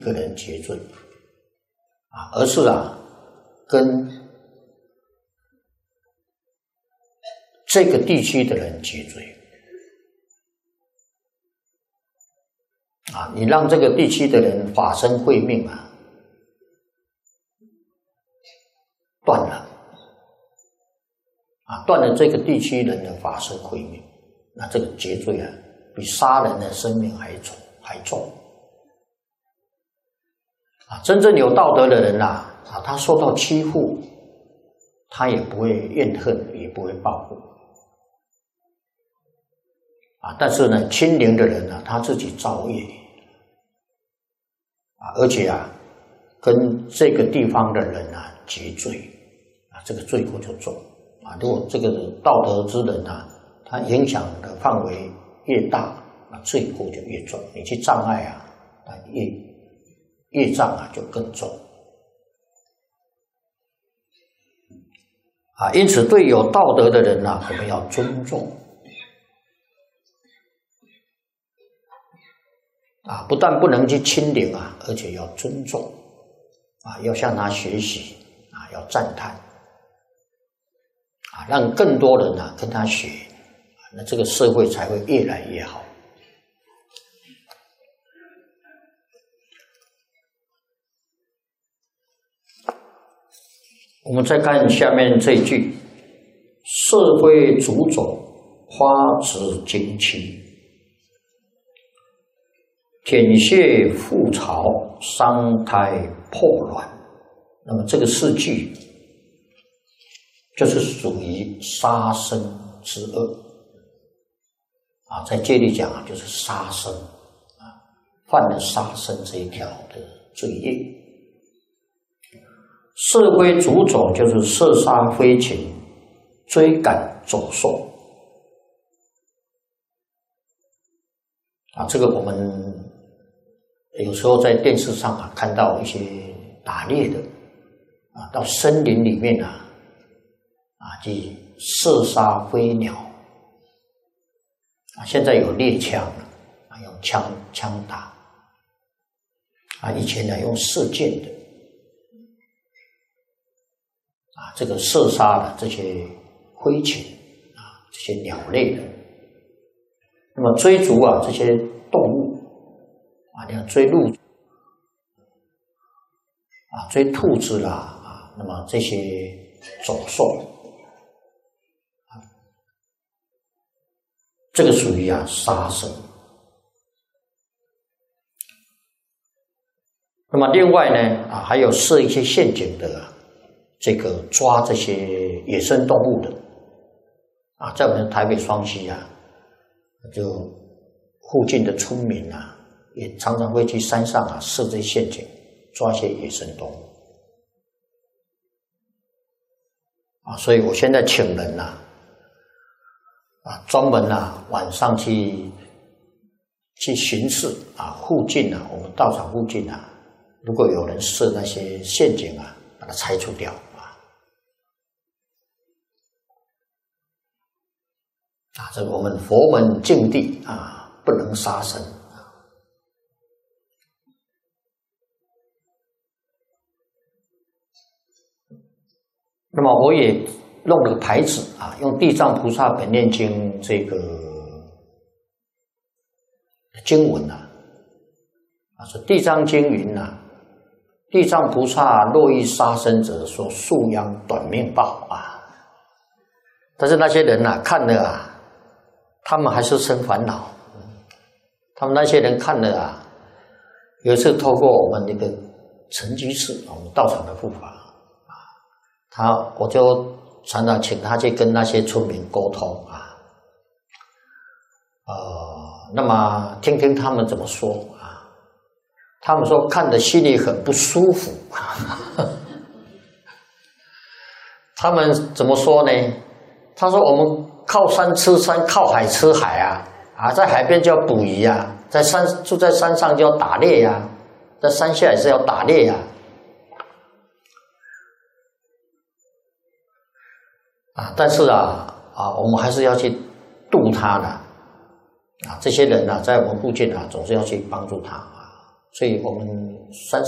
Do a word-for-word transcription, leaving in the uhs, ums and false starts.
个人结罪啊，而是啊跟这个地区的人结罪啊，你让这个地区的人法身慧命啊断了啊，断了这个地区人的法身慧命，那这个结罪啊，比杀人的生命还重还重啊！真正有道德的人呐，啊，他受到欺负，他也不会怨恨，也不会报复啊。但是呢，清廉的人呢，他自己造业啊，而且啊，跟这个地方的人啊结罪啊，这个罪过就重啊。如果这个道德之人啊，他影响的范围越大，啊，罪过就越重。你去障碍啊，啊越业障啊就更重啊。因此，对有道德的人啊，我们要尊重啊，不但不能去欺凌啊，而且要尊重啊，要向他学习啊，要赞叹啊，让更多人啊跟他学啊，那这个社会才会越来越好。我们再看下面这一句：社会竹种，花枝惊奇，舔血覆巢，伤胎破卵。那么这个四句就是属于杀生之恶啊，在戒律讲啊，就是杀生啊，犯了杀生这一条的罪业。射飞逐走就是射杀飞禽，追赶走兽啊。这个我们有时候在电视上啊看到一些打猎的啊，到森林里面啊啊去射杀飞鸟啊。现在有猎枪啊，用枪枪打啊，以前呢用射箭的。啊，这个射杀了这些飞禽啊，这些鸟类的，那么追逐啊这些动物啊，你看追鹿啊，追兔子啦啊，那么这些走兽啊，这个属于啊杀生。那么另外呢啊，还有设一些陷阱的啊。这个抓这些野生动物的啊，在我们台北双溪啊，就附近的村民啊，也常常会去山上啊设这些陷阱，抓一些野生动物啊。所以我现在请人呐啊，专门啊晚上去去巡视啊，附近啊，我们道场附近啊，如果有人设那些陷阱啊，把它拆除掉。啊，这个我们佛门净地啊，不能杀生啊。那么我也弄了个牌子啊，用《地藏菩萨本愿经》这个经文啊，啊说《地藏经》云呐、啊，地藏菩萨若欲杀生者，说树殃短命报啊。但是那些人啊，看了啊。他们还是生烦恼，他们那些人看了啊，有一次透过我们那个陈居士，我们道场的护法啊，他我就常常请他去跟那些村民沟通啊，呃，那么听听他们怎么说啊，他们说看得心里很不舒服，他们怎么说呢？他说我们。靠山吃山，靠海吃海啊！啊，在海边就要捕鱼啊，在山住在山上就要打猎呀、啊，在山下也是要打猎呀、啊。啊，但是啊啊，我们还是要去度他的啊，这些人啊，在我们附近啊，总是要去帮助他啊。所以我们三